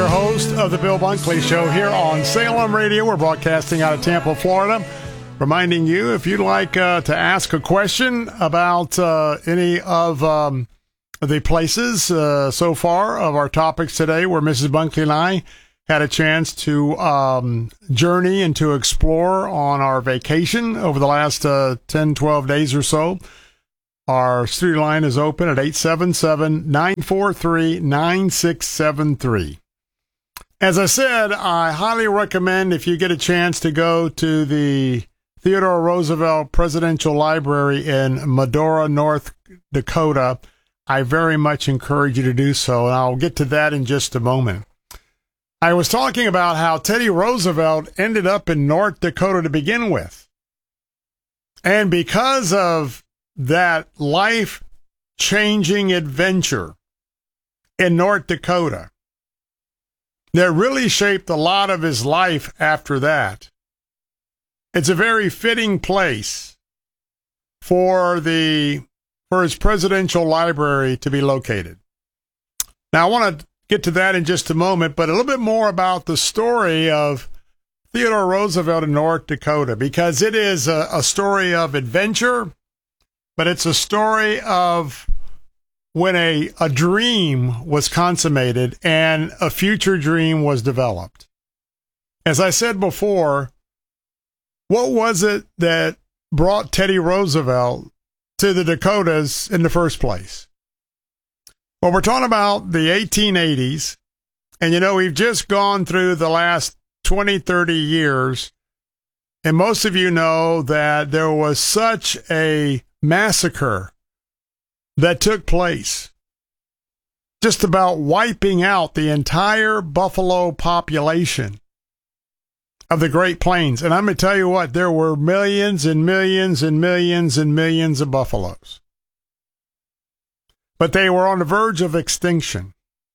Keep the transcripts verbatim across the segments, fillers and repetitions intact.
host of the Bill Bunkley Show here on Salem Radio. We're broadcasting out of Tampa, Florida. Reminding you, if you'd like uh, to ask a question about uh, any of um, the places uh, so far of our topics today, where Missus Bunkley and I had a chance to um, journey and to explore on our vacation over the last uh, ten, twelve days or so, our studio line is open at eight seven seven, nine four three, nine six seven three. As I said, I highly recommend, if you get a chance, to go to the Theodore Roosevelt Presidential Library in Medora, North Dakota. I very much encourage you to do so, and I'll get to that in just a moment. I was talking about how Teddy Roosevelt ended up in North Dakota to begin with. And because of that life-changing adventure in North Dakota that really shaped a lot of his life after that, it's a very fitting place for the for his presidential library to be located. Now, I want to get to that in just a moment, but a little bit more about the story of Theodore Roosevelt in North Dakota, because it is a, a story of adventure, but it's a story of when a, a dream was consummated and a future dream was developed. As I said before, what was it that brought Teddy Roosevelt to the Dakotas in the first place? Well, we're talking about the eighteen eighties, and you know, we've just gone through the last twenty, thirty years, and most of you know that there was such a massacre that took place, just about wiping out the entire buffalo population of the Great Plains. And I'm going to tell you what, there were millions and millions and millions and millions of buffaloes. But they were on the verge of extinction.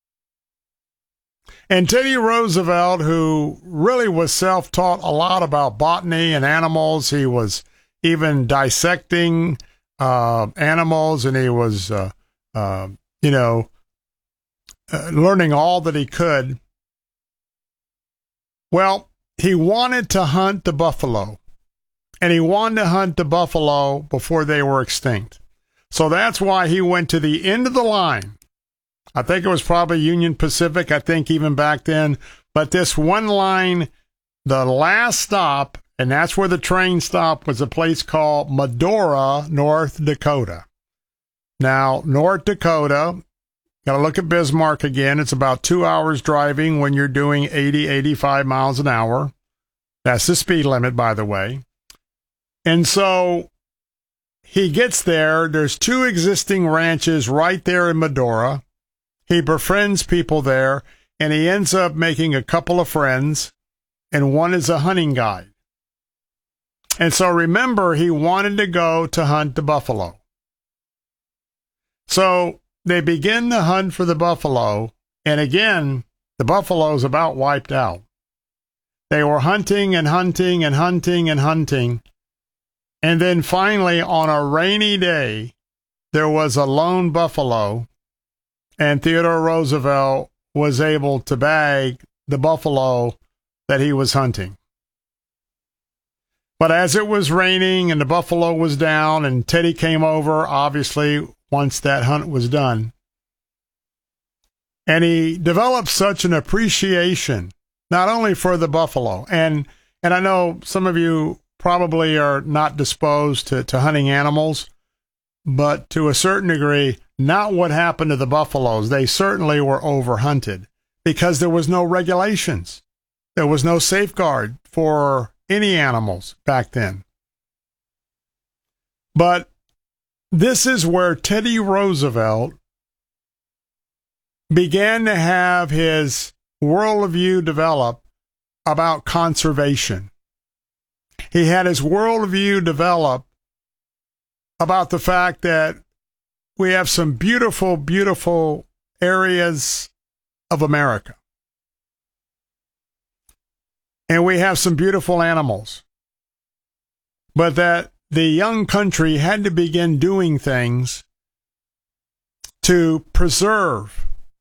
And Teddy Roosevelt, who really was self-taught a lot about botany and animals, he was even dissecting uh, animals, and he was, uh, uh, you know, uh, learning all that he could. Well, he wanted to hunt the buffalo, and he wanted to hunt the buffalo before they were extinct. So that's why he went to the end of the line. I think it was probably Union Pacific, I think even back then. But this one line, the last stop, and that's where the train stopped, was a place called Medora, North Dakota. Now, North Dakota, got to look at Bismarck again. It's about two hours driving when you're doing eighty, eighty-five miles an hour. That's the speed limit, by the way. And so he gets there. There's two existing ranches right there in Medora. He befriends people there, and he ends up making a couple of friends, and one is a hunting guide. And so remember, he wanted to go to hunt the buffalo. So they begin to hunt for the buffalo, and again, the buffalo's about wiped out. They were hunting and hunting and hunting and hunting, and then finally, on a rainy day, there was a lone buffalo, and Theodore Roosevelt was able to bag the buffalo that he was hunting. But as it was raining and the buffalo was down, and Teddy came over, obviously, once that hunt was done, and he developed such an appreciation, not only for the buffalo, and and I know some of you probably are not disposed to, to hunting animals, but to a certain degree, not what happened to the buffaloes. They certainly were overhunted because there was no regulations. There was no safeguard for any animals back then. But this is where Teddy Roosevelt began to have his worldview develop about conservation. He had his worldview develop about the fact that we have some beautiful, beautiful areas of America. And we have some beautiful animals. But that the young country had to begin doing things to preserve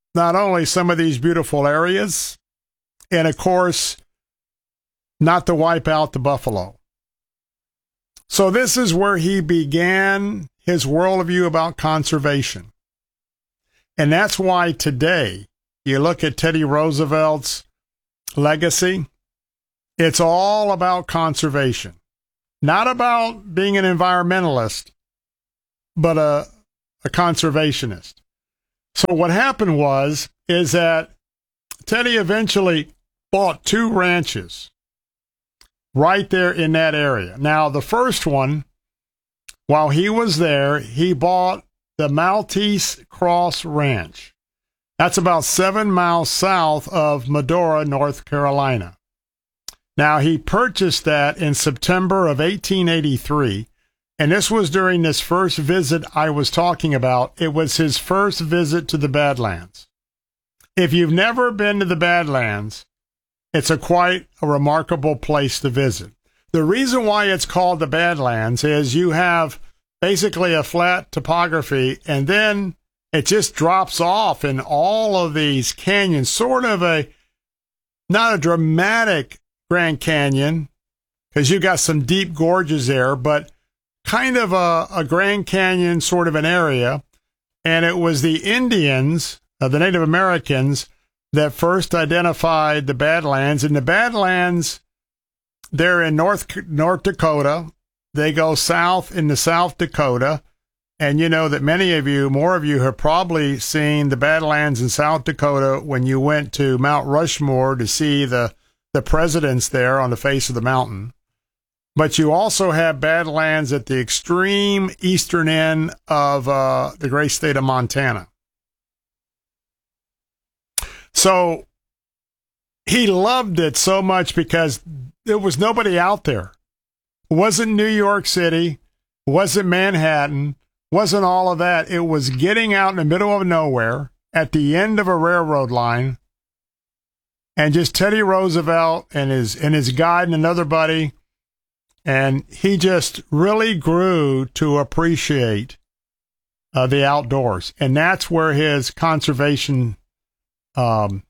not only some of these beautiful areas, and of course, not to wipe out the buffalo. So this is where he began his worldview about conservation. And that's why today, you look at Teddy Roosevelt's legacy, it's all about conservation. Not about being an environmentalist, but a, a conservationist. So what happened was, is that Teddy eventually bought two ranches right there in that area. Now, the first one, while he was there, he bought the Maltese Cross Ranch. That's about seven miles south of Medora, North Carolina. Now, he purchased that in September of eighteen eighty-three, and this was during this first visit I was talking about. It was his first visit to the Badlands. If you've never been to the Badlands, it's a quite a remarkable place to visit. The reason why it's called the Badlands is you have basically a flat topography, and then it just drops off in all of these canyons, sort of a, not a dramatic Grand Canyon, because you got some deep gorges there, but kind of a, a Grand Canyon sort of an area. And it was the Indians, uh, the Native Americans, that first identified the Badlands. And the Badlands, they're in North North Dakota. They go south into South Dakota. And you know that many of you, more of you, have probably seen the Badlands in South Dakota when you went to Mount Rushmore to see the, the presidents there on the face of the mountain. But you also have Badlands at the extreme eastern end of uh, the great state of Montana. So he loved it so much because there was nobody out there. It wasn't New York City, wasn't Manhattan, wasn't all of that. It was getting out in the middle of nowhere at the end of a railroad line, and just Teddy Roosevelt and his and his guide and another buddy, and he just really grew to appreciate uh, the outdoors, and that's where his conservation um,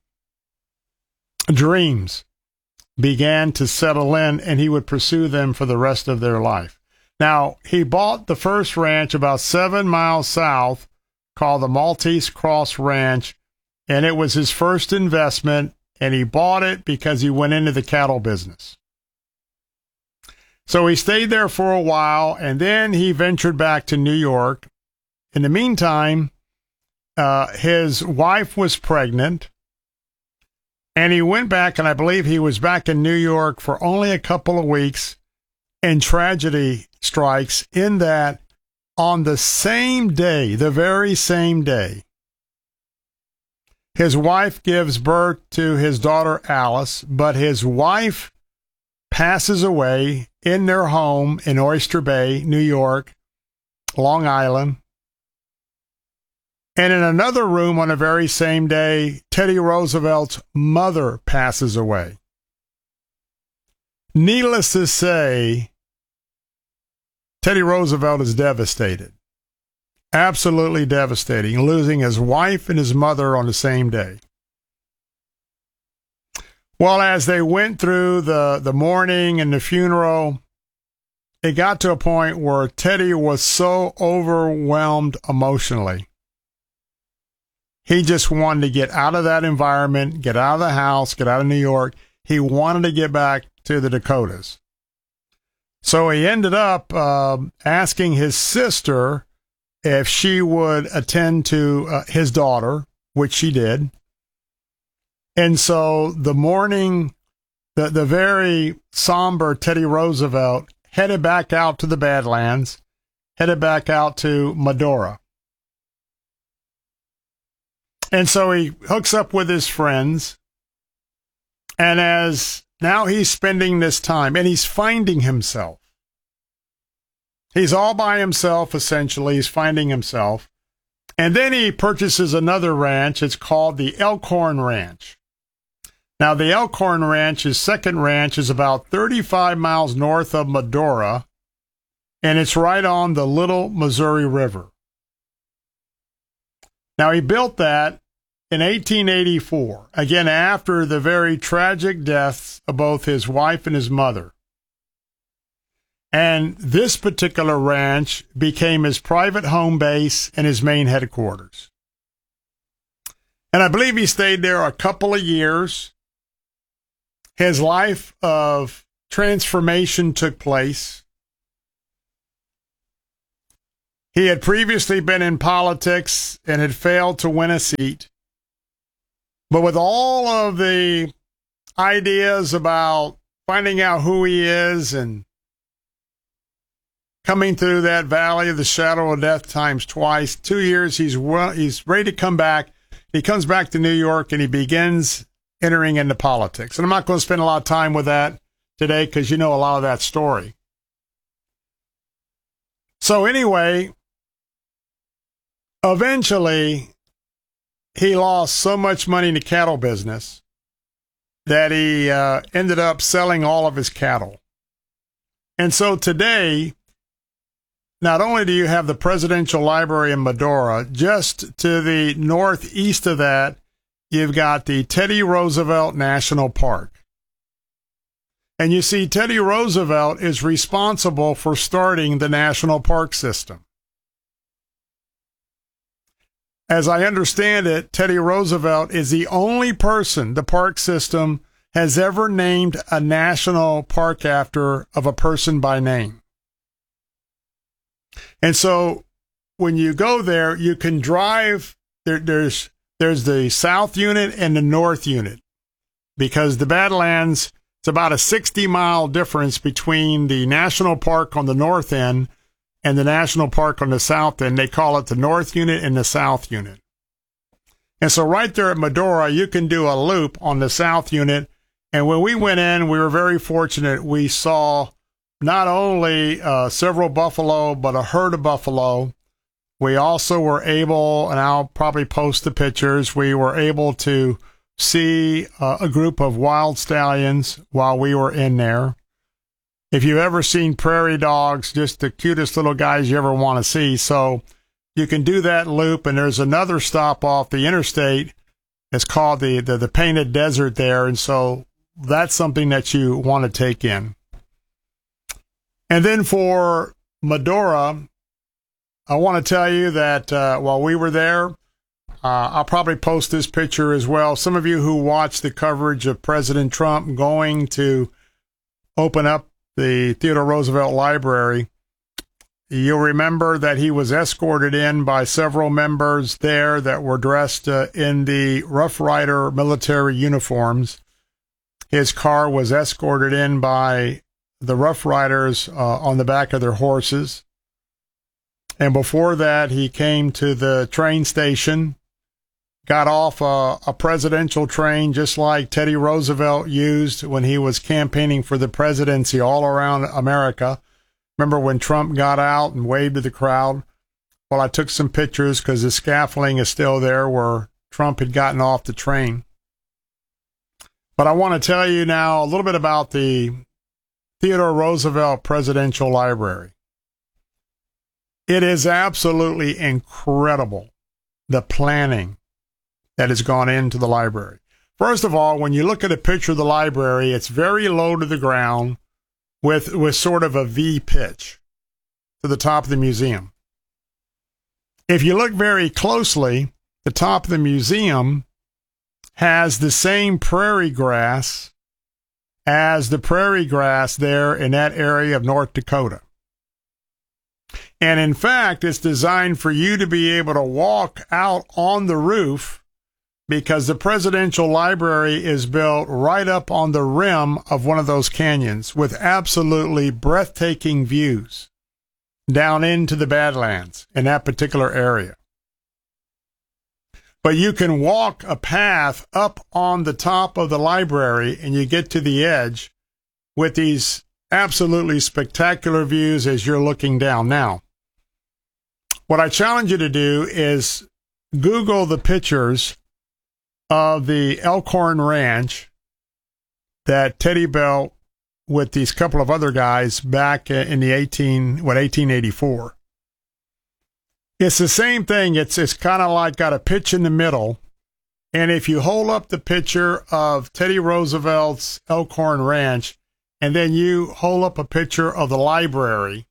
dreams began to settle in, and he would pursue them for the rest of their life. Now, he bought the first ranch about seven miles south called the Maltese Cross Ranch, and it was his first investment, and he bought it because he went into the cattle business. So he stayed there for a while, and then he ventured back to New York. In the meantime, uh, his wife was pregnant, and he went back, and I believe he was back in New York for only a couple of weeks, and tragedy strikes in that on the same day, the very same day, his wife gives birth to his daughter Alice, but his wife passes away in their home in Oyster Bay, New York, Long Island. And in another room on the very same day, Teddy Roosevelt's mother passes away. Needless to say, Teddy Roosevelt is devastated. Absolutely devastating, losing his wife and his mother on the same day. Well, as they went through the, the mourning and the funeral, it got to a point where Teddy was so overwhelmed emotionally. He just wanted to get out of that environment, get out of the house, get out of New York. He wanted to get back to the Dakotas. So he ended up uh, asking his sister if she would attend to uh, his daughter, which she did. And so the morning, the, the very somber Teddy Roosevelt headed back out to the Badlands, headed back out to Medora. And so he hooks up with his friends, and as now he's spending this time, and he's finding himself. He's all by himself, essentially. He's finding himself. And then he purchases another ranch. It's called the Elkhorn Ranch. Now, the Elkhorn Ranch, his second ranch, is about thirty-five miles north of Medora, and it's right on the Little Missouri River. Now, he built that in eighteen eighty-four, again after the very tragic deaths of both his wife and his mother. And this particular ranch became his private home base and his main headquarters. And I believe he stayed there a couple of years. His life of transformation took place. He had previously been in politics and had failed to win a seat. But with all of the ideas about finding out who he is and coming through that valley of the shadow of death times twice, two years, he's well, he's ready to come back. He comes back to New York and he begins entering into politics. And I'm not going to spend a lot of time with that today because you know a lot of that story. So anyway, eventually he lost so much money in the cattle business that he uh, ended up selling all of his cattle. And so today, not only do you have the Presidential Library in Medora, just to the northeast of that, you've got the Teddy Roosevelt National Park. And you see, Teddy Roosevelt is responsible for starting the national park system. As I understand it, Teddy Roosevelt is the only person the park system has ever named a national park after of a person by name. And so when you go there, you can drive, there, there's, there's the south unit and the north unit, because the Badlands, it's about a sixty mile difference between the national park on the north end and the national park on the south end. They call it the north unit and the south unit. And so right there at Medora, you can do a loop on the south unit. And when we went in, we were very fortunate. We saw not only uh, several buffalo, but a herd of buffalo. We also were able, and I'll probably post the pictures, we were able to see uh, a group of wild stallions while we were in there. If you've ever seen prairie dogs, just the cutest little guys you ever want to see. So you can do that loop, and there's another stop off the interstate. It's called the, the, the Painted Desert there, and so that's something that you want to take in. And then for Medora, I want to tell you that uh, while we were there, uh, I'll probably post this picture as well. Some of you who watched the coverage of President Trump going to open up the Theodore Roosevelt Library, you'll remember that he was escorted in by several members there that were dressed uh, in the Rough Rider military uniforms. His car was escorted in by the Rough Riders uh, on the back of their horses. And before that, he came to the train station, got off a, a presidential train just like Teddy Roosevelt used when he was campaigning for the presidency all around America. Remember when Trump got out and waved to the crowd? Well, I took some pictures because the scaffolding is still there where Trump had gotten off the train. But I want to tell you now a little bit about the Theodore Roosevelt Presidential Library. It is absolutely incredible, the planning that has gone into the library. First of all, when you look at a picture of the library, it's very low to the ground with, with sort of a V pitch to the top of the museum. If you look very closely, the top of the museum has the same prairie grass as the prairie grass there in that area of North Dakota. And in fact, it's designed for you to be able to walk out on the roof because the Presidential Library is built right up on the rim of one of those canyons with absolutely breathtaking views down into the Badlands in that particular area. But you can walk a path up on the top of the library and you get to the edge with these absolutely spectacular views as you're looking down. Now, what I challenge you to do is Google the pictures of the Elkhorn Ranch that Teddy built with these couple of other guys back in the eighteen what eighteen eighty-four. It's the same thing. It's it's kind of like got a pitch in the middle, And if you hold up the picture of Teddy Roosevelt's Elkhorn Ranch, and then you hold up a picture of the library,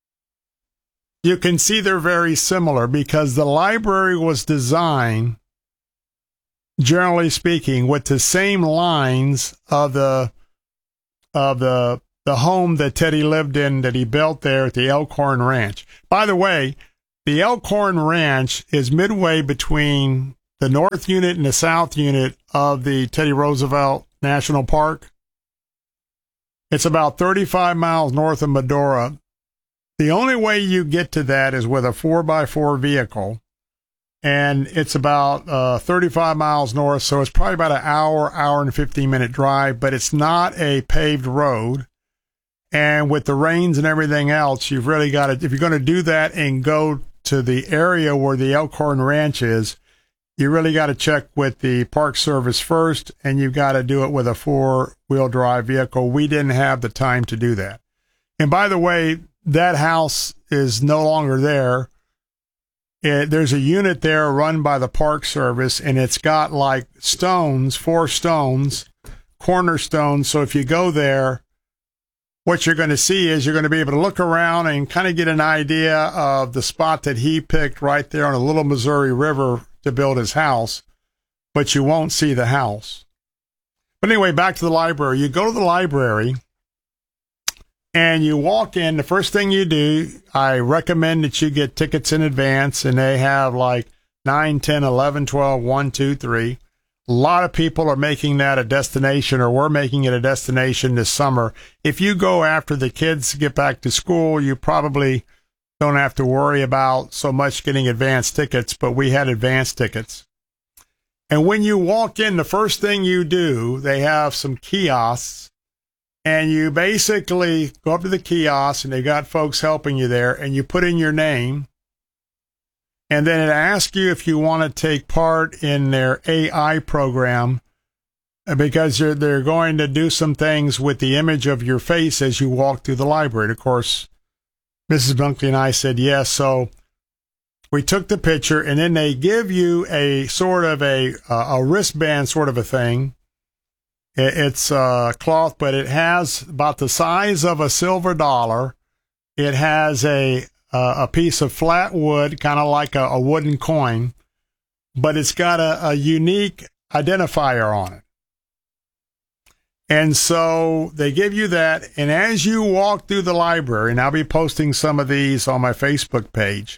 you can see they're very similar because the library was designed, generally speaking, with the same lines of the of the the home that Teddy lived in that he built there at the Elkhorn Ranch. By the way, the Elkhorn Ranch is midway between the north unit and the south unit of the Teddy Roosevelt National Park. It's about thirty-five miles north of Medora. The only way you get to that is with a four by four vehicle, and it's about uh, thirty-five miles north, so it's probably about an hour, hour and fifteen minute drive, but it's not a paved road. And with the rains and everything else, you've really got to, if you're going to do that and go to the area where the Elkhorn Ranch is, you really got to check with the Park Service first, and you've got to do it with a four-wheel drive vehicle. We didn't have the time to do that. And by the way, that house is no longer there. It, there's a unit there run by the Park Service, and it's got like stones, four stones, cornerstones. So if you go there, what you're going to see is you're going to be able to look around and kind of get an idea of the spot that he picked right there on the Little Missouri River to build his house, but you won't see the house. But anyway, back to the library. You go to the library and you walk in. The first thing you do, I recommend that you get tickets in advance, and they have like nine, ten, eleven, twelve, one, two, three. A lot of people are making that a destination, or we're making it a destination this summer. If you go after the kids get back to school, you probably don't have to worry about so much getting advance tickets, but we had advance tickets. And when you walk in, the first thing you do, they have some kiosks, and you basically go up to the kiosk, and they got folks helping you there, and you put in your name, and then it asks you if you want to take part in their A I program, because they're, they're going to do some things with the image of your face as you walk through the library. Of course, Missus Bunkley and I said yes, so we took the picture, and then they give you a sort of a a wristband sort of a thing. It's uh, cloth, but it has about the size of a silver dollar. It has a uh, a piece of flat wood, kind of like a, a wooden coin, but it's got a, a unique identifier on it. And so they give you that, and as you walk through the library, and I'll be posting some of these on my Facebook page,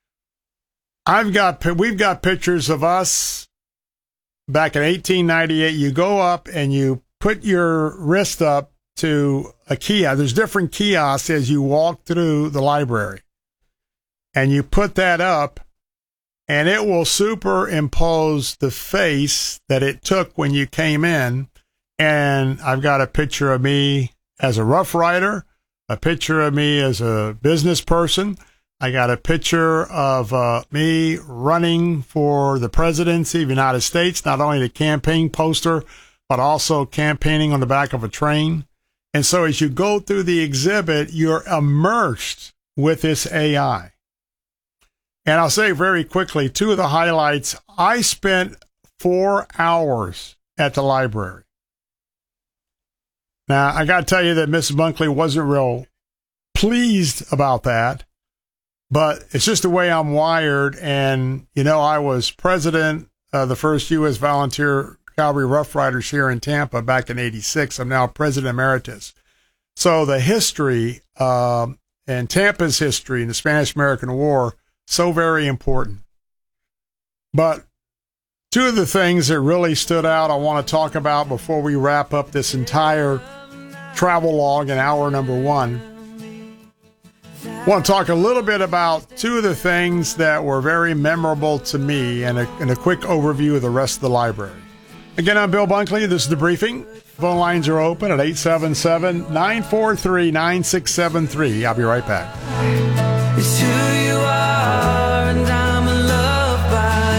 I've got we've got pictures of us back in eighteen ninety-eight. You go up and you put your wrist up to a kiosk. There's different kiosks as you walk through the library, and you put that up, and it will superimpose the face that it took when you came in. And I've got a picture of me as a Rough Rider, a picture of me as a business person. I got a picture of uh, me running for the presidency of the United States, not only the campaign poster, but also campaigning on the back of a train. And so as you go through the exhibit, you're immersed with this A I. And I'll say very quickly, two of the highlights, I spent four hours at the library. Now, I got to tell you that Missus Bunkley wasn't real pleased about that, but it's just the way I'm wired. And, you know, I was president of the first U S Volunteer Cavalry Rough Riders here in Tampa back in eighty-six. I'm now president emeritus. So the history um, and Tampa's history in the Spanish-American War, so very important. But two of the things that really stood out I want to talk about before we wrap up this entire travel log in hour number one. I want to talk a little bit about two of the things that were very memorable to me, and a, and a quick overview of the rest of the library. Again, I'm Bill Bunkley. This is The Briefing. Phone lines are open at eight seven seven, nine four three, nine six seven three. I'll be right back. It's who you are, and I'm in love by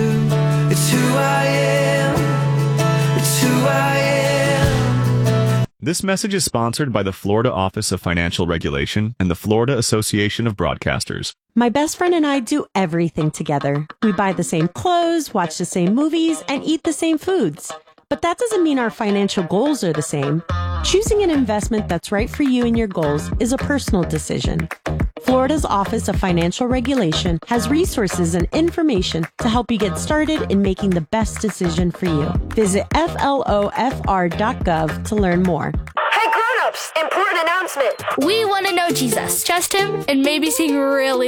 you. It's who I am. It's who I am. This message is sponsored by the Florida Office of Financial Regulation and the Florida Association of Broadcasters. My best friend and I do everything together. We buy the same clothes, watch the same movies, and eat the same foods. But that doesn't mean our financial goals are the same. Choosing an investment that's right for you and your goals is a personal decision. Florida's Office of Financial Regulation has resources and information to help you get started in making the best decision for you. Visit F L O F R dot gov to learn more. Hey grown-ups, important announcement. We want to know Jesus, trust him, and maybe sing really